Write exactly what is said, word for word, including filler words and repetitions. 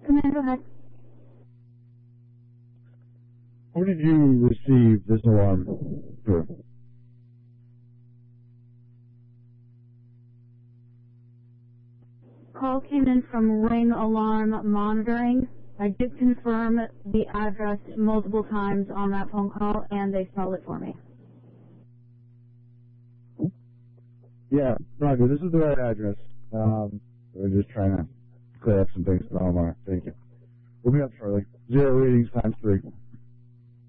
Command, go ahead. Who did you receive this alarm through? Call came in from Ring Alarm Monitoring. I did confirm the address multiple times on that phone call, and they spelled it for me. Yeah, Roger, this is the right address. Um, we're just trying to clear up some things for Omar. Thank you. We'll be up shortly. Zero readings times three.